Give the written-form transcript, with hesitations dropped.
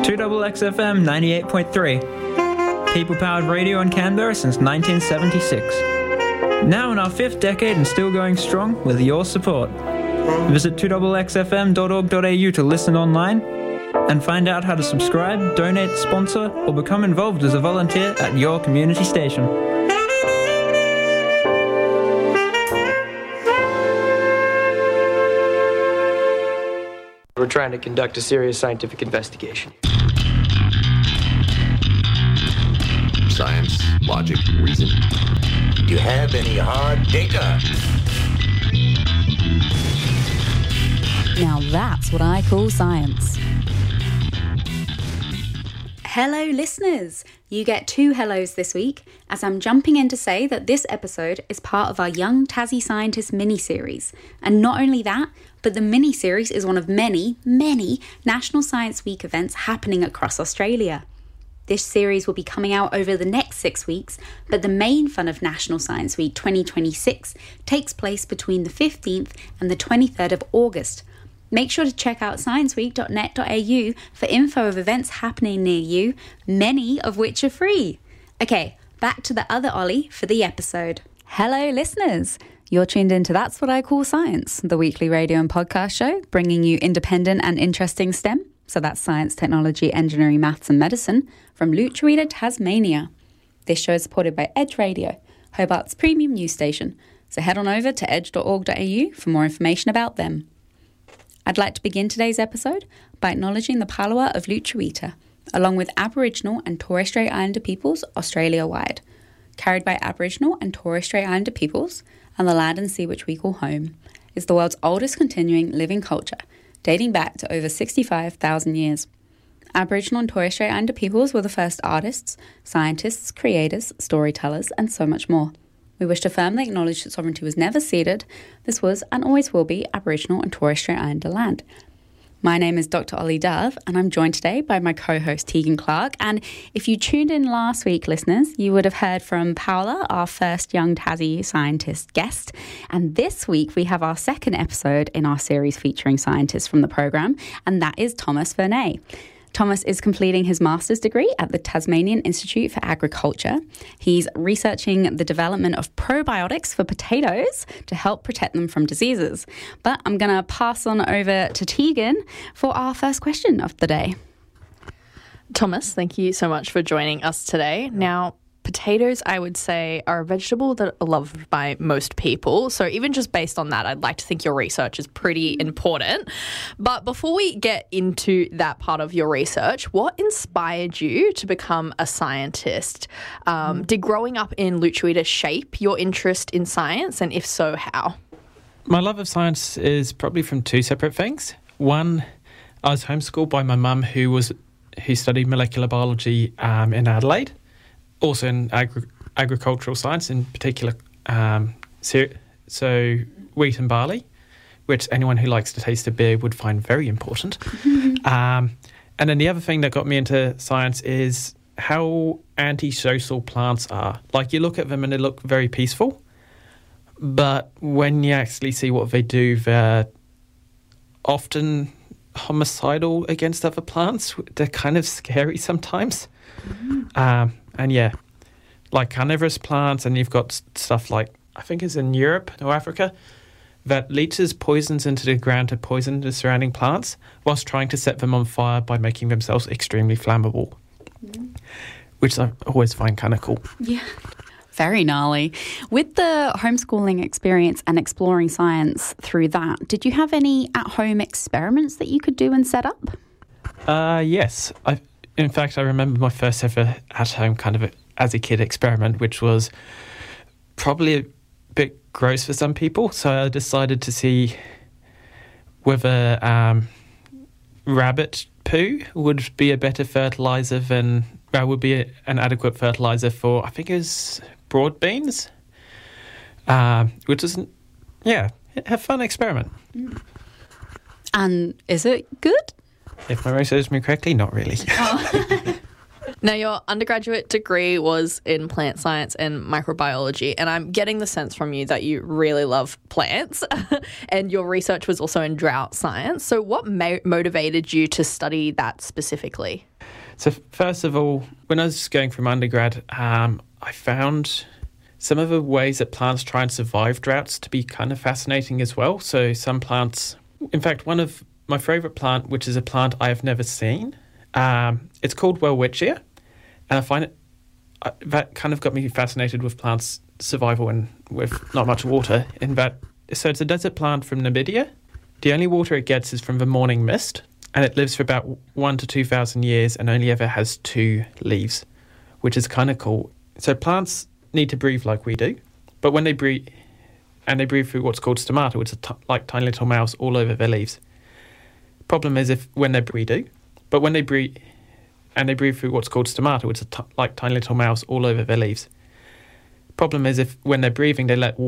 2XXFM 98.3. People-powered radio in Canberra since 1976. Now in our 5th decade and still going strong with your support. Visit 2XXFM.org.au to listen online and find out how to subscribe, donate, sponsor, or become involved as a volunteer at your community station. We're trying to conduct a serious scientific investigation. Science, logic, reason. Do you have any hard data? Now that's what I call science. Hello listeners! You get 2 hellos this week, as I'm jumping in to say that this episode is part of our Young Tassie Scientist mini-series. And not only that, but the mini-series is one of many, many National Science Week events happening across Australia. This series will be coming out over the next 6 weeks, but the main fun of National Science Week 2026 takes place between the 15th and the 23rd of August. Make sure to check out scienceweek.net.au for info of events happening near you, many of which are free. Okay, back to the other Ollie for the episode. Hello listeners! You're tuned into That's What I Call Science, the weekly radio and podcast show bringing you independent and interesting STEM, so that's science, technology, engineering, maths and medicine, from Lutruwita, Tasmania. This show is supported by Edge Radio, Hobart's premium news station, so head on over to edge.org.au for more information about them. I'd like to begin today's episode by acknowledging the Palawa of Lutruwita, along with Aboriginal and Torres Strait Islander peoples Australia-wide, carried by Aboriginal and Torres Strait Islander peoples, and the land and sea which we call home, is the world's oldest continuing living culture, dating back to over 65,000 years. Aboriginal and Torres Strait Islander peoples were the first artists, scientists, creators, storytellers, and so much more. We wish to firmly acknowledge that sovereignty was never ceded. This was and always will be Aboriginal and Torres Strait Islander land. My name is Dr. Ollie Dove, and I'm joined today by my co-host Tegan Clark. And if you tuned in last week, listeners, you would have heard from Paola, our first Young Tassie Scientist guest. And this week we have our second episode in our series featuring scientists from the programme, and that is Thomas Vernay. Thomas is completing his master's degree at the Tasmanian Institute for Agriculture. He's researching the development of probiotics for potatoes to help protect them from diseases. But I'm going to pass on over to Tegan for our first question of the day. Thomas, thank you so much for joining us today. Now, potatoes, I would say, are a vegetable that are loved by most people. So even just based on that, I'd like to think your research is pretty important. But before we get into that part of your research, what inspired you to become a scientist? Did growing up in Lutruwita shape your interest in science? And if so, how? My love of science is probably from 2 separate things. One, I was homeschooled by my mum who studied molecular biology in Adelaide. Also in agricultural science, in particular, so wheat and barley, which anyone who likes to taste a beer would find very important. And then the other thing that got me into science is how antisocial plants are. Like, you look at them and they look very peaceful, but when you actually see what they do, they're often homicidal against other plants. They're kind of scary sometimes. And yeah, like carnivorous plants, and you've got stuff like, I think it's in Europe or Africa, that leaches poisons into the ground to poison the surrounding plants whilst trying to set them on fire by making themselves extremely flammable, which I always find kind of cool. Yeah. Very gnarly. With the homeschooling experience and exploring science through that, did you have any at-home experiments that you could do and set up? Yes. In fact, I remember my first ever at-home kind of as a kid experiment, which was probably a bit gross for some people. So I decided to see whether rabbit poo would be a better fertiliser than... would be an adequate fertiliser for, I think it was broad beans, which is, a fun experiment. And is it good? If my memory serves me correctly, not really. Now, your undergraduate degree was in plant science and microbiology, and I'm getting the sense from you that you really love plants, and your research was also in drought science. So what motivated you to study that specifically? So first of all, when I was going through my undergrad, I found some of the ways that plants try and survive droughts to be kind of fascinating as well. So some plants, in fact, one of my favourite plant, which is a plant I have never seen, it's called Welwitschia. And I find that kind of got me fascinated with plants' survival and with not much water. So it's a desert plant from Namibia. The only water it gets is from the morning mist, and it lives for about 1,000 to 2,000 years and only ever has 2 leaves, which is kind of cool. So plants need to breathe like we do, but when they breathe, and they breathe through what's called stomata, which is like tiny little mouths all over their leaves. Problem is when they breathe through what's called stomata, which is like tiny little mouths all over their leaves. Problem is when they're breathing, they let